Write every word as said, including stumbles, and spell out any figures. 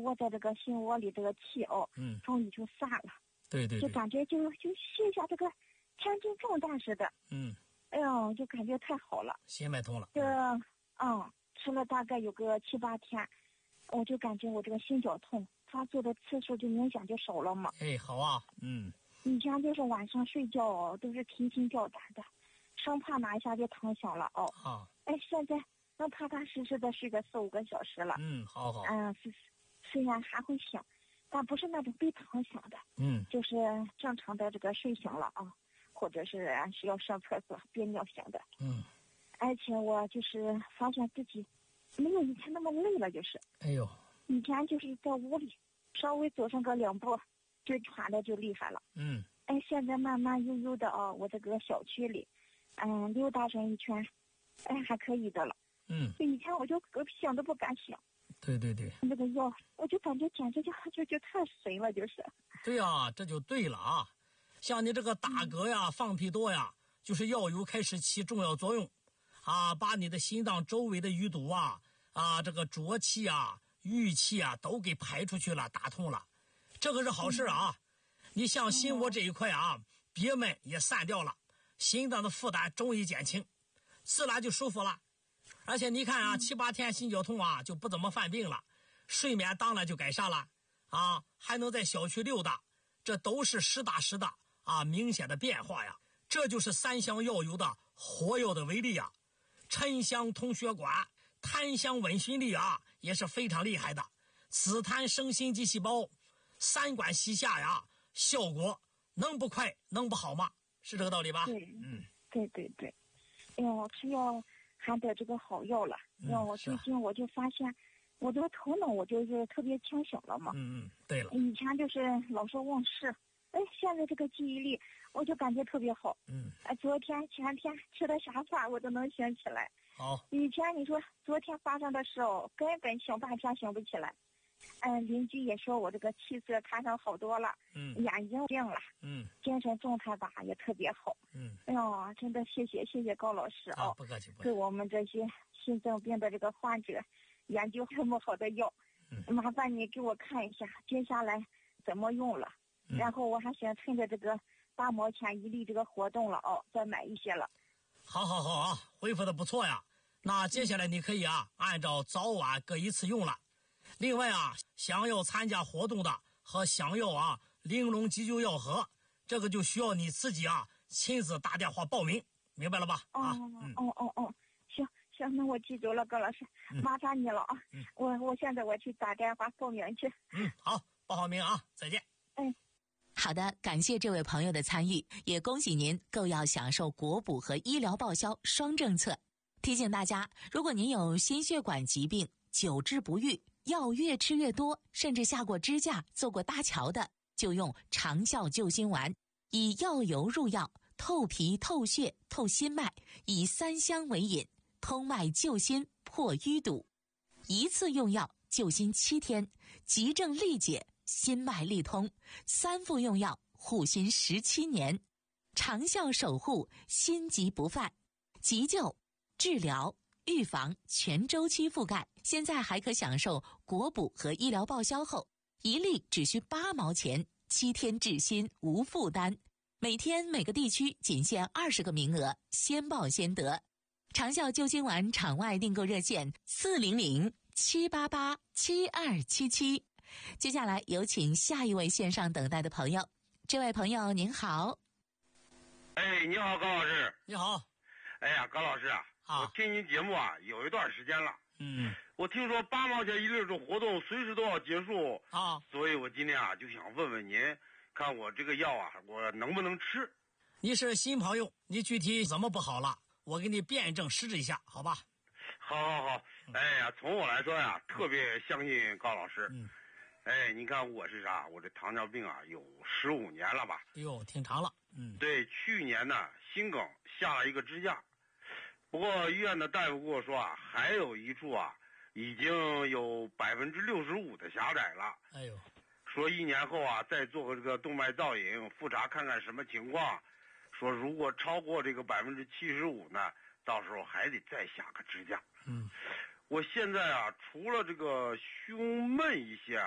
窝在这个心窝里，这个气哦， 嗯， 终于就散了。 对对对， 就感觉就就卸下这个千斤重担似的。 嗯， 哎呦，就感觉太好了， 心脉通了。 这嗯，吃了大概有个七八天，我就感觉我这个心绞痛发作的次数就明显就少了嘛。 哎，好啊，嗯。 以前就是晚上睡觉哦，都是提心吊胆的，生怕哪一下就疼醒了哦。 啊。 哎，现在能踏踏实实的睡个四五个小时了。 嗯，好好。 嗯，是虽然还会醒，但不是那种被疼醒的。 嗯， 就是正常的这个睡醒了啊，或者是需要上厕所憋尿醒的。 嗯， 而且我就是发现自己没有以前那么累了，就是。 哎呦， 以前就是在屋里稍微走上个两步，就喘的就厉害了。 嗯， 哎，现在慢慢悠悠的啊，我这个小区里，嗯，溜达上一圈，哎，还可以的了。 嗯， 就以前我就想都不敢想。 对对对， 那个药，我就感觉简直就就就太神了，就是。 对啊，这就对了啊！像你这个打嗝呀、嗯、放屁多呀，就是药油开始起重要作用，啊，把你的心脏周围的淤堵啊、啊这个浊气啊、郁气啊都给排出去了，打通了，这个是好事啊！嗯、你像心窝这一块啊，憋闷也散掉了，心脏的负担终于减轻，自然就舒服了。而且你看啊，七八天心绞痛啊就不怎么犯病了，睡眠当然就改善了啊，还能在小区溜达，这都是实打实的啊明显的变化呀。这就是三香药油的活药的威力啊，沉香通血管，檀香稳心力啊也是非常厉害的，紫檀生心肌细胞，三管齐下呀，效果能不快能不好吗？是这个道理吧？ 对， 嗯， 对对对，哎呦，吃药还得这个好药了。 嗯， 让我最近我就发现，我这个头脑我就是特别清醒了嘛。 嗯嗯，对了。 以前就是老是忘事，哎，现在这个记忆力我就感觉特别好。 嗯。 哎，昨天前天吃的啥饭我都能想起来。 好。 以前你说昨天发生的事哦，根本想半天想不起来。嗯，邻居也说我这个气色看上好多了， 嗯， 眼睛病了， 嗯， 精神状态吧也特别好， 嗯， 哎呦，真的谢谢谢谢高老师啊，不客气，不客气， 给我们这些心脏病的这个患者研究这么好的药，嗯，麻烦你给我看一下接下来怎么用了，嗯，然后我还想趁着这个八毛钱一粒这个活动了哦，再买一些了。 好好好啊，恢复的不错呀。那接下来你可以啊，嗯，按照早晚各一次用了。另外啊，想要参加活动的和想要啊玲珑急救药盒，这个就需要你自己啊亲自打电话报名，明白了吧？ 哦， 啊， 嗯，哦哦哦，行行，那我记住了，高老师， 嗯， 麻烦你了啊！嗯，我我现在我去打电话报名去。 嗯，好，报好名啊，再见。 嗯， 好的，感谢这位朋友的参与，也恭喜您购药享受国补和医疗报销双政策。提醒大家，如果您有心血管疾病，久治不愈，药越吃越多，甚至下过支架、做过搭桥的，就用长效救心丸，以药油入药，透皮、透血、透心脉，以三香为引，通脉救心，破淤堵。一次用药救心七天，急症力解，心脉力通；三副用药护心十七年，长效守护，心急不犯。急救、治疗、预防全周期覆盖，现在还可享受国补和医疗报销后，一粒只需八毛钱，七天治心无负担。每天每个地区仅限二十个名额，先报先得。长效救心丸场外订购热线四零零七八八七二七七。接下来有请下一位线上等待的朋友。这位朋友您好。 哎，你好，高老师。 你好。 哎呀，高老师啊， 啊， 我听您节目啊有一段时间了。 嗯， 我听说八毛钱一粒这活动随时都要结束啊， 所以我今天啊就想问问您，看我这个药啊我能不能吃？ 你是新朋友，你具体怎么不好了？我给你辩证施治一下，好吧？ 好好好，哎呀，从我来说呀，特别相信高老师。 嗯， 哎，你看我是啥？我这糖尿病啊有十五年了吧？ 哎呦，挺长了。嗯， 对，去年呢心梗下了一个支架，不过医院的大夫跟我说啊，还有一处啊已经有百分之六十五的狭窄了。 哎呦， 说一年后啊再做个这个动脉造影复查看看什么情况。说如果超过这个百分之七十五呢，到时候还得再下个支架。 嗯， 我现在啊，除了这个胸闷一些